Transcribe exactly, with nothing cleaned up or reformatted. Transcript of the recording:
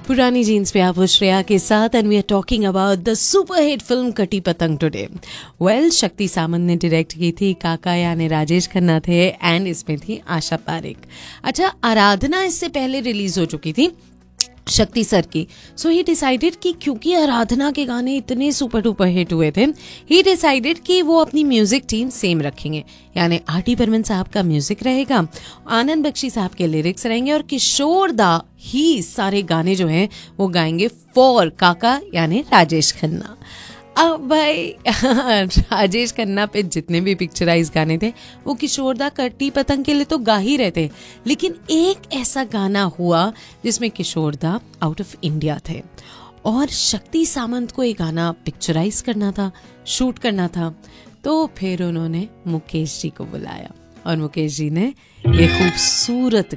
पुरानी जीन्स पे आप वो श्रेया के साथ and we are talking about the super hit film कटी पतंग टुडे। वेल, शक्ति सामंत ने डायरेक्ट की थी, काका यानी राजेश खन्ना थे एंड इसमें थी आशा पारेख। अच्छा, आराधना इससे पहले रिलीज हो चुकी थी शक्ति सर की। सो ही डिसाइडेड कि क्योंकि आराधना के गाने इतने सुपर डुपर हिट हुए थे, ही डिसाइडेड कि वो अपनी म्यूजिक टीम सेम रखेंगे, यानी आर डी बर्मन साहब का म्यूजिक रहेगा, आनंद बख्शी साहब के लिरिक्स रहेंगे और किशोर दा ही सारे गाने जो हैं वो गाएंगे फॉर काका यानी राजेश खन्ना। अब भाई राजेश खन्ना पे जितने भी पिक्चराइज गाने थे वो किशोर दा कटी पतंग के लिए तो गा ही रहे थे, लेकिन एक ऐसा गाना हुआ जिसमें किशोर दा आउट ऑफ इंडिया थे और शक्ति सामंत को ये गाना पिक्चराइज करना था, शूट करना था। तो फिर उन्होंने मुकेश जी को बुलाया और मुकेश जी ने ये खूबसूरत